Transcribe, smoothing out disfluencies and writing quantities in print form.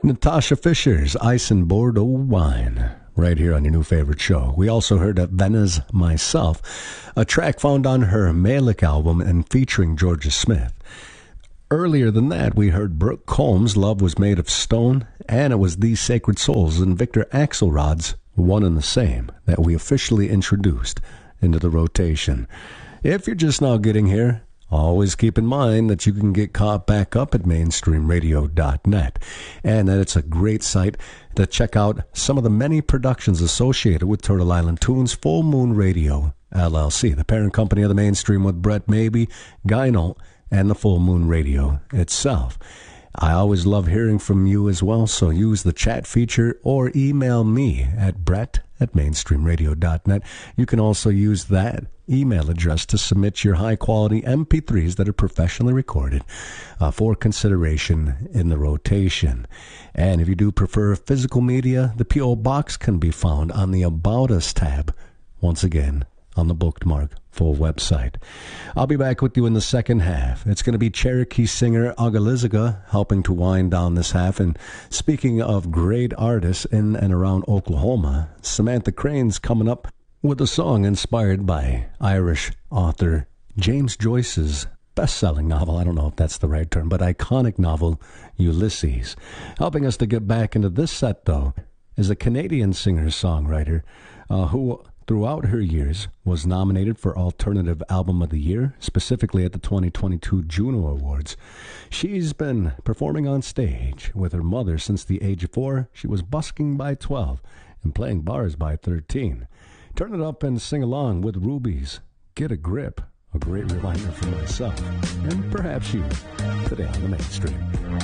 Natasha Fisher's Ice and Bordeaux Wine, right here on your new favorite show. We also heard Vena's Myself, a track found on her Malik album and featuring Georgia Smith. Earlier than that, we heard Brooke Combs' Love Was Made of Stone, and it was These Sacred Souls and Victor Axelrod's One and the Same that we officially introduced into the rotation. If you're just now getting here, always keep in mind that you can get caught back up at mainstreamradio.net and that it's a great site to check out some of the many productions associated with Turtle Island Tunes Full Moon Radio, LLC, the parent company of the Mainstream with Brett Mabey, Guy Nolt, and the Full Moon Radio itself. I always love hearing from you as well, so use the chat feature or email me at brett@mainstreamradio.net. You can also use that email address to submit your high-quality MP3s that are professionally recorded for consideration in the rotation. And if you do prefer physical media, the P.O. Box can be found on the About Us tab, once again, on the Bookmark full website. I'll be back with you in the second half. It's going to be Cherokee singer Agaliziga helping to wind down this half. And speaking of great artists in and around Oklahoma, Samantha Crane's coming up with a song inspired by Irish author James Joyce's best-selling novel, I don't know if that's the right term, but iconic novel, Ulysses. Helping us to get back into this set, though, is a Canadian singer-songwriter who, throughout her years, was nominated for Alternative Album of the Year, specifically at the 2022 Juno Awards. She's been performing on stage with her mother since the age of 4. She was busking by 12 and playing bars by 13. Turn it up and sing along with Ruby's Get a Grip, a great reminder for myself, and perhaps you, today on the Mainstream.